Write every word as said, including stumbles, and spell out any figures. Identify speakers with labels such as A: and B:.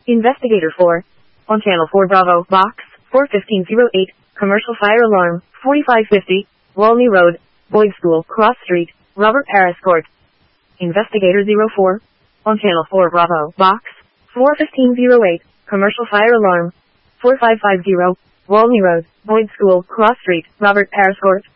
A: Investigator four. On Channel four Bravo, Box four fifteen oh eight, Commercial Fire Alarm, forty-five fifty, Walney Road, Boyd School, Cross Street, Robert Paris Court. Investigator zero four. On Channel four Bravo, Box four fifteen oh eight, Commercial Fire Alarm, forty-five fifty, Walney Road, Boyd School, Cross Street, Robert Paris Court.